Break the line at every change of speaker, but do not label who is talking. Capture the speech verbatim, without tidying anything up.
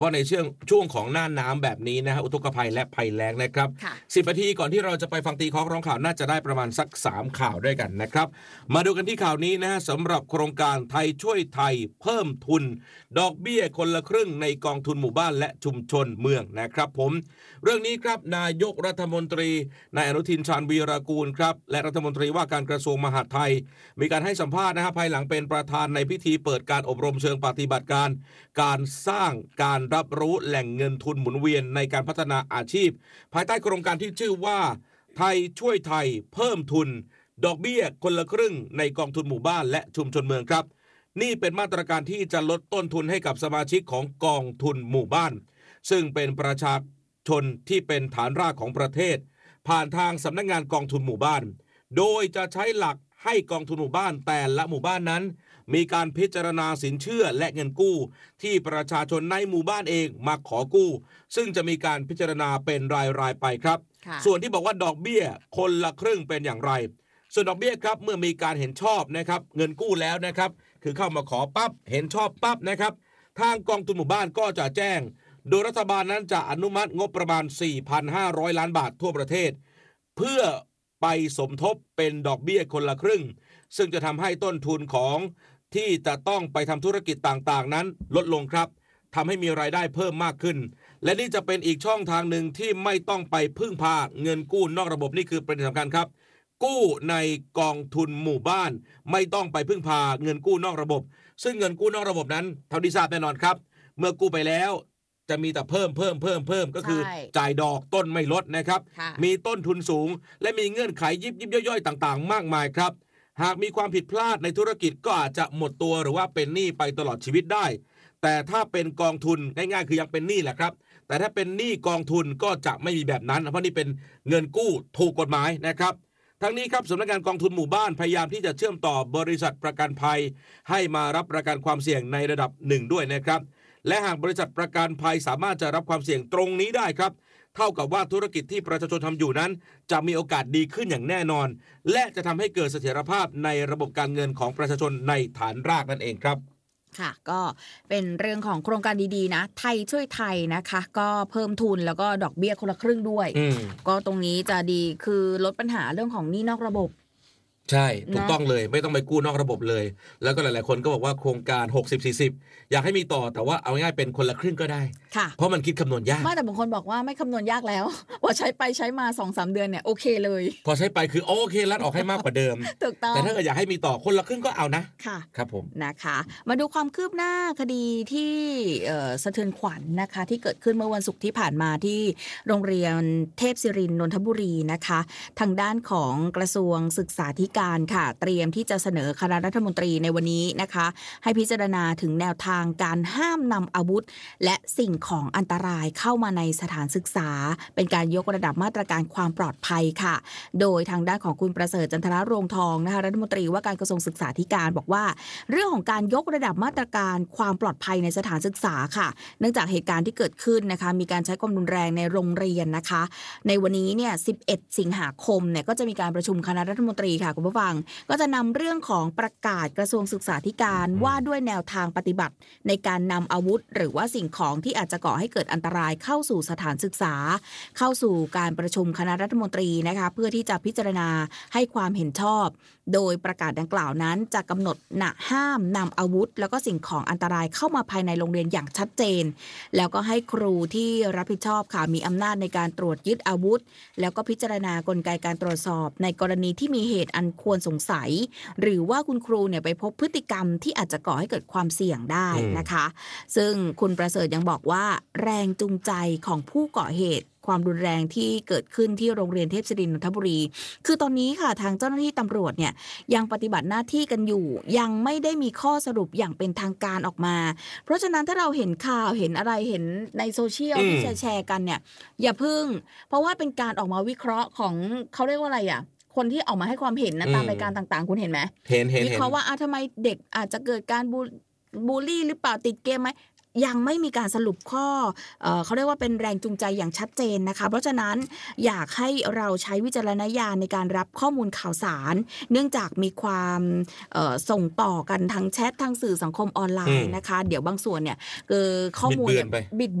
เพราะในช่วงช่วงของหน้าน้ำแบบนี้นะฮะอุทกภัยและภัยแล้งนะครับสิบนาทีก่อนที่เราจะไปฟังตีเคาะร้องข่าวน่าจะได้ประมาณสักสามข่าวด้วยกันนะครับมาดูกันที่ข่าวนี้นะฮะสำหรับโครงการไทยช่วยไทยเพิ่มทุนดอกเบี้ยคนละครึ่งในกองทุนหมู่บ้านและชุมชนเมืองนะครับผมเรื่องนี้ครับนายกรัฐมนตรีนายอนุทินชาญวีรกูลครับและรัฐมนตรีว่าการกระทรวงมหาดไทยมีการให้สัมภาษณ์นะฮะภายหลังเป็นประธานในพิธีเปิดการอบรมเชิงปฏิบัติการการสร้างการรับรู้แหล่งเงินทุนหมุนเวียนในการพัฒนาอาชีพภายใต้โครงการที่ชื่อว่าไทยช่วยไทยเพิ่มทุนดอกเบี้ยคนละครึ่งในกองทุนหมู่บ้านและชุมชนเมืองครับนี่เป็นมาตรการที่จะลดต้นทุนให้กับสมาชิกของกองทุนหมู่บ้านซึ่งเป็นประชาชนที่เป็นฐานรากของประเทศผ่านทางสำนักงานกองทุนหมู่บ้านโดยจะใช้หลักให้กองทุนหมู่บ้านแต่ละหมู่บ้านนั้นมีการพิจารณาสินเชื่อและเงินกู้ที่ประชาชนในหมู่บ้านเองมาขอกู้ซึ่งจะมีการพิจารณาเป็นรายๆไปครับส่วนที่บอกว่าดอกเบี้ยคนละครึ่งเป็นอย่างไรส่วนดอกเบี้ยครับเมื่อมีการเห็นชอบนะครับเงินกู้แล้วนะครับคือเข้ามาขอปั๊บเห็นชอบปั๊บนะครับทางกองทุนหมู่บ้านก็จะแจ้งโดยรัฐบาลนั้นจะอนุมัติงบประมาณ สี่พันห้าร้อย ล้านบาททั่วประเทศเพื่อไปสมทบเป็นดอกเบี้ยคนละครึ่งซึ่งจะทำให้ต้นทุนของที่จะต้องไปทำธุรกิจต่างๆนั้นลดลงครับทำให้มีรายได้เพิ่มมากขึ้นและนี่จะเป็นอีกช่องทางหนึ่งที่ไม่ต้องไปพึ่งพาเงินกู้นอกระบบนี่คือประเด็นสำคัญครับกู้ในกองทุนหมู่บ้านไม่ต้องไปพึ่งพาเงินกู้นอกระบบซึ่งเงินกู้นอกระบบนั้นเท่าที่ทราบแน่นอนครับเมื่อกู้ไปแล้วจะมีแต่เพิ่มเพิ่มเพิ่มเพิ่มก็คือจ่ายดอกต้นไม่ลดนะครับมีต้นทุนสูงและมีเงื่อนไขยิบยิบย่อยๆต่างๆมากมายครับหากมีความผิดพลาดในธุรกิจก็อาจจะหมดตัวหรือว่าเป็นหนี้ไปตลอดชีวิตได้แต่ถ้าเป็นกองทุนง่ายๆคือยังเป็นหนี้แหละครับแต่ถ้าเป็นหนี้กองทุนก็จะไม่มีแบบนั้นเพราะนี่เป็นเงินกู้ถูกกฎหมายนะครับทั้งนี้ครับสำนักงานกองทุนหมู่บ้านพยายามที่จะเชื่อมต่อบริษัทประกันภัยให้มารับประกันความเสี่ยงในระดับหนึ่งด้วยนะครับและหากบริษัทประกันภัยสามารถจะรับความเสี่ยงตรงนี้ได้ครับเท่ากับว่าธุรกิจที่ประชาชนทำอยู่นั้นจะมีโอกาสดีขึ้นอย่างแน่นอนและจะทำให้เกิดเสถียรภาพในระบบการเงินของประชาชนในฐานรากนั่นเองครับ
ค่ะก็เป็นเรื่องของโครงการดีๆนะไทยช่วยไทยนะคะก็เพิ่มทุนแล้วก็ดอกเบี้ยคนละครึ่งด้วยก็ตรงนี้จะดีคือลดปัญหาเรื่องของหนี้นอกระบบ
ใช่ถูกต้องเลยไม่ต้องไปกู้นอกระบบเลยแล้วก็หลายๆคนก็บอกว่าโครงการหกสิบ สี่สิบอยากให้มีต่อแต่ว่าเอาง่ายๆเป็นคนละครึ่งก็ได้เพราะมันคิดคำนวณยาก
ไม่แต่บางคนบอกว่าไม่คำนวณยากแล้วว่าใช้ไปใช้มา สองสาม เดือนเนี่ยโอเคเลย
พอใช้ไปคือโอเครัดออกให้มากกว่าเดิม
ถูกต้อง
แต่ถ้าเกิดอยากให้มีต่อคนละครึ่งก็เอานะ
ค่ะ
ครับผม
นะคะมาดูความคืบหน้าคดีที่สะเทือนขวัญ น, นะคะที่เกิดขึ้นเมื่อวันศุกร์ที่ผ่านมาที่โรงเรียนเทพศิรินทร์นนทบุรีนะคะทางด้านของกระทรวงศึกษาธิการค่ะเตรียมที่จะเสนอคณะรัฐมนตรีในวันนี้นะคะให้พิจารณาถึงแนวทางการห้ามนำอาวุธและสิ่งของอันตรายเข้ามาในสถานศึกษาเป็นการยกระดับมาตรการความปลอดภัยค่ะโดยทางด้านของคุณประเสริฐจันทรโรงทองนะคะรัฐมนตรีว่าการกระทรวงศึกษาธิการบอกว่าเรื่องของการยกระดับมาตรการความปลอดภัยในสถานศึกษาค่ะเนื่องจากเหตุการณ์ที่เกิดขึ้นนะคะมีการใช้ความรุนแรงในโรงเรียนนะคะในวันนี้เนี่ยสิบเอ็ดสิงหาคมเนี่ยก็จะมีการประชุมคณะรัฐมนตรีค่ะคุณผู้ฟังก็จะนำเรื่องของประกาศกระทรวงศึกษาธิการว่าด้วยแนวทางปฏิบัติในการนำอาวุธหรือว่าสิ่งของที่อาจจะก่อให้เกิดอันตรายเข้าสู่สถานศึกษาเข้าสู่การประชุมคณะรัฐมนตรีนะคะเพื่อที่จะพิจารณาให้ความเห็นชอบโดยประกาศดังกล่าวนั้นจะกำหนดณห้ามนำอาวุธแล้วก็สิ่งของอันตรายเข้ามาภายในโรงเรียนอย่างชัดเจนแล้วก็ให้ครูที่รับผิดชอบค่ะมีอำนาจในการตรวจยึดอาวุธแล้วก็พิจารณากลไกการตรวจสอบในกรณีที่มีเหตุอันควรสงสัยหรือว่าคุณครูเนี่ยไปพบพฤติกรรมที่อาจจะก่อให้เกิดความเสี่ยงได้นะคะซึ่งคุณประเสริฐยังบอกว่าแรงจูงใจของผู้ก่อเหตุความรุนแรงที่เกิดขึ้นที่โรงเรียนเทพศิรินทร์นนทบุรีคือตอนนี้ค่ะทางเจ้าหน้าที่ตำรวจเนี่ยยังปฏิบัติหน้าที่กันอยู่ยังไม่ได้มีข้อสรุปอย่างเป็นทางการออกมาเพราะฉะนั้นถ้าเราเห็นข่าวเห็นอะไรเห็นในโซเชียลที่แชร์กันเนี่ยอย่าพึ่งเพราะว่าเป็นการออกมาวิเคราะห์ของเขาเรียกว่าอะไรอ่ะคนที่ออกมาให้ความเห็นนะตามรายการต่างๆคุณเห็นไหม
เห็นเห็น
วิเคราะห์ว่าทำไมเด็กอาจจะเกิดการบูลลี่หรือเปล่าติดเกมไหมยังไม่มีการสรุปข้อเอ่อเขาเรียกว่าเป็นแรงจูงใจอย่างชัดเจนนะคะเพราะฉะนั้นอยากให้เราใช้วิจารณญาณในการรับข้อมูลข่าวสารเนื่องจากมีความเอ่อส่งต่อกันทางแชททางสื่อสังคมออนไลน์นะคะเดี๋ยวบางส่วนเนี่ยคือข้อมูลเนี่ยบิด